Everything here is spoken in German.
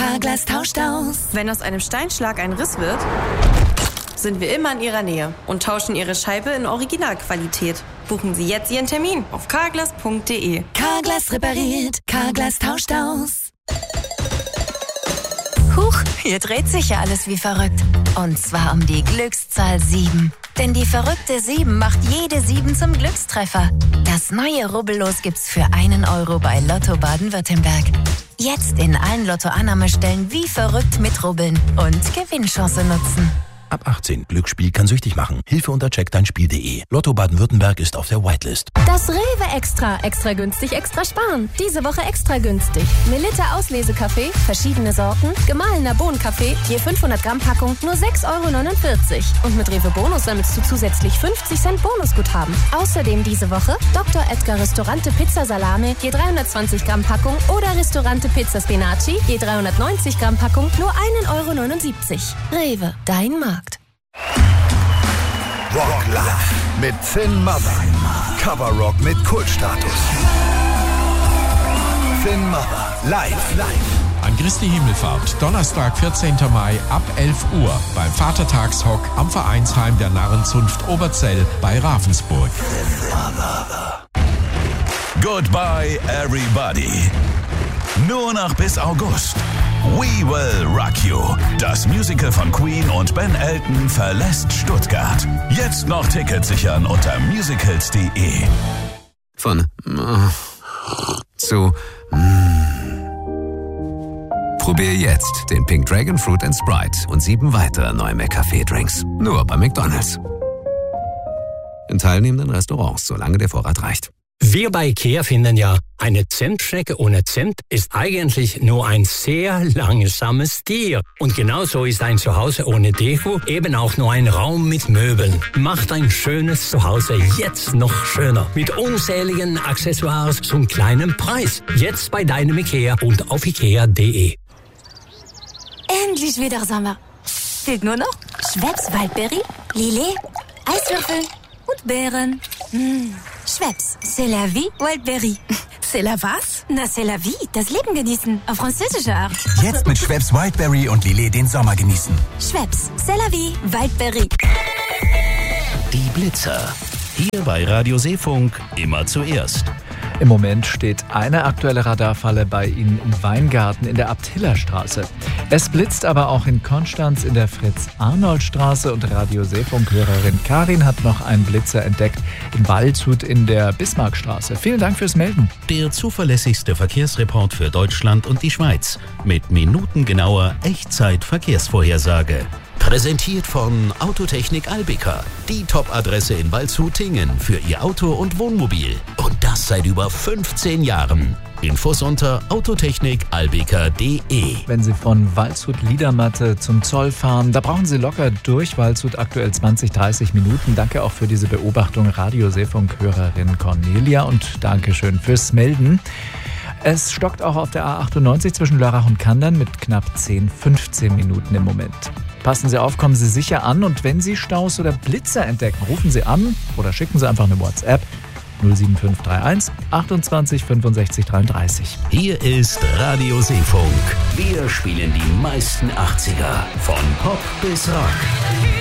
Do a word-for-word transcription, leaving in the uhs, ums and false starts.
Carglass tauscht aus. Wenn aus einem Steinschlag ein Riss wird, sind wir immer in Ihrer Nähe und tauschen Ihre Scheibe in Originalqualität. Buchen Sie jetzt Ihren Termin auf carglass punkt de. Carglass repariert, Carglass tauscht aus. Huch, hier dreht sich ja alles wie verrückt. Und zwar um die Glückszahl sieben. Denn die verrückte sieben macht jede sieben zum Glückstreffer. Das neue Rubbellos gibt's für einen Euro bei Lotto Baden-Württemberg. Jetzt in allen Lotto-Annahmestellen wie verrückt mitrubbeln und Gewinnchance nutzen. Ab achtzehn. Glücksspiel kann süchtig machen. Hilfe unter check dein spiel punkt de. Lotto Baden-Württemberg ist auf der Whitelist. Das Rewe Extra. Extra günstig, extra sparen. Diese Woche extra günstig. Melitta Auslesekaffee, verschiedene Sorten, gemahlener Bohnenkaffee, je fünfhundert Gramm Packung, nur sechs Euro neunundvierzig. Und mit Rewe Bonus sammelst du zusätzlich fünfzig Cent Bonusguthaben. Außerdem diese Woche Doktor Edgar Restaurante Pizza Salame, je dreihundertzwanzig Gramm Packung oder Restaurante Pizza Spinaci, je dreihundertneunzig Gramm Packung, nur einen Euro neunundsiebzig. Rewe, dein Markt. Rock Live mit Finn Mother. Cover Rock mit Kultstatus. Finn Mother live, live. An Christi Himmelfahrt, Donnerstag, vierzehnten Mai ab elf Uhr beim Vatertagshock am Vereinsheim der Narrenzunft Oberzell bei Ravensburg. Goodbye everybody. Nur noch bis August. We Will Rock You. Das Musical von Queen und Ben Elton verlässt Stuttgart. Jetzt noch Tickets sichern unter musicals punkt de. Von äh, zu mm. Probier jetzt den Pink Dragon Fruit and Sprite und sieben weitere neue McCafé-Drinks. Nur bei McDonald's. In teilnehmenden Restaurants, solange der Vorrat reicht. Wir bei IKEA finden ja, eine Zentschnecke ohne Zent ist eigentlich nur ein sehr langsames Tier. Und genauso ist ein Zuhause ohne Deko eben auch nur ein Raum mit Möbeln. Macht ein schönes Zuhause jetzt noch schöner. Mit unzähligen Accessoires zum kleinen Preis. Jetzt bei deinem IKEA und auf ikea punkt de. Endlich wieder Sommer. Fehlt nur noch Schweppes Waldbeere, Lillet, Eiswürfel und Beeren. Mmh. Schweppes, c'est la vie, Wildberry. C'est la was? Na, c'est la vie, das Leben genießen, auf französische Art. Jetzt mit Schweppes Wildberry und Lillet den Sommer genießen. Schweppes, c'est la vie, Wildberry. Die Blitzer. Hier bei Radio Seefunk immer zuerst. Im Moment steht eine aktuelle Radarfalle bei Ihnen im Weingarten in der Abt-Hiller-Straße. Es blitzt aber auch in Konstanz in der Fritz-Arnold-Straße und Radio Seefunk-Hörerin Karin hat noch einen Blitzer entdeckt in Waldshut in der Bismarckstraße. Vielen Dank fürs Melden. Der zuverlässigste Verkehrsreport für Deutschland und die Schweiz mit minutengenauer Echtzeit-Verkehrsvorhersage. Präsentiert von Autotechnik Albika, die Top-Adresse in Waldshut-Tingen für Ihr Auto und Wohnmobil. Und das seit über fünfzehn Jahren. Infos unter autotechnik albika punkt de. Wenn Sie von Waldshut-Liedermatte zum Zoll fahren, da brauchen Sie locker durch Waldshut aktuell zwanzig, dreißig Minuten. Danke auch für diese Beobachtung, Radio Seefunk-Hörerin Cornelia, und Dankeschön fürs Melden. Es stockt auch auf der A achtundneunzig zwischen Lörrach und Kandern mit knapp zehn, fünfzehn Minuten im Moment. Passen Sie auf, kommen Sie sicher an, und wenn Sie Staus oder Blitzer entdecken, rufen Sie an oder schicken Sie einfach eine WhatsApp null sieben fünf drei eins achtundzwanzig fünfundsechzig dreiunddreißig. Hier ist Radio Seefunk. Wir spielen die meisten achtziger, von Pop bis Rock.